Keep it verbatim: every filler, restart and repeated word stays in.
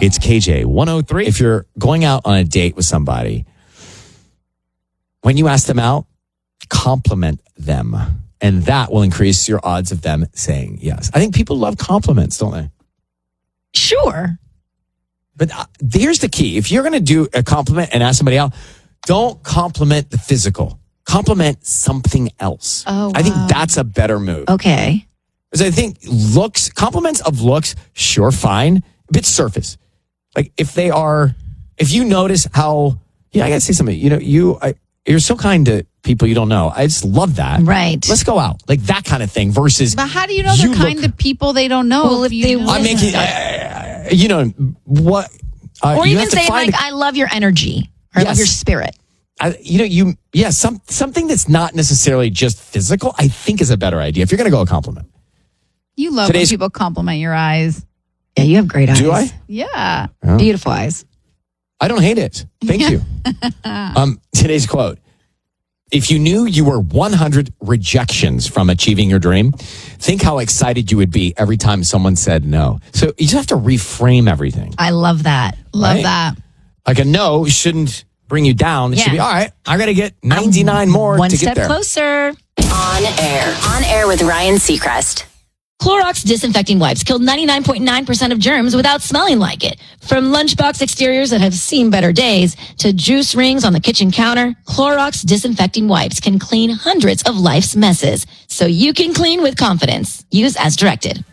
It's K J one oh three. If you're going out on a date with somebody, when you ask them out, compliment them. And that will increase your odds of them saying yes. I think people love compliments, don't they? Sure. But uh, here's the key. If you're going to do a compliment and ask somebody out, don't compliment the physical. Compliment something else. Oh, wow. I think that's a better move. Okay. Because I think looks, compliments of looks, sure, fine. A bit surface. Like if they are, if you notice how, yeah, I got to say something. You know, you, I, you're so kind to people you don't know. I just love that. Right. Let's go out. Like that kind of thing versus. But how do you know they're kind look, to people they don't know? Well, if if you they know I'm making, I, I, you know, what. Uh, or you even say like, a, I love your energy. Or I yes. love your spirit. I, you know, you, yeah, some, something that's not necessarily just physical, I think is a better idea. If you're going to go a compliment. You love Today's, when people compliment your eyes. Yeah, you have great eyes. Do I? Yeah. Oh. Beautiful eyes. I don't hate it. Thank you. um, today's quote. If you knew you were one hundred rejections from achieving your dream, think how excited you would be every time someone said no. So you just have to reframe everything. I love that. Love Right? that. Like a no shouldn't bring you down. It Yeah. should be, all right, I got to get ninety-nine more One to step get there. closer. On air. On air with Ryan Seacrest. Clorox disinfecting wipes kill ninety-nine point nine percent of germs without smelling like it. From lunchbox exteriors that have seen better days to juice rings on the kitchen counter, Clorox disinfecting wipes can clean hundreds of life's messes. So you can clean with confidence. Use as directed.